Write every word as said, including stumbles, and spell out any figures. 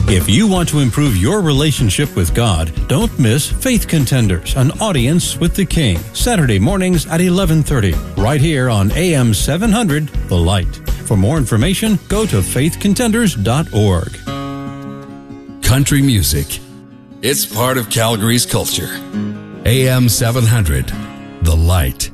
If you want to improve your relationship with God, don't miss Faith Contenders, an audience with the King. Saturday mornings at eleven thirty, right here on A M seven hundred, The Light. For more information, go to faith contenders dot org. Country music. It's part of Calgary's culture. A M seven hundred, The Light.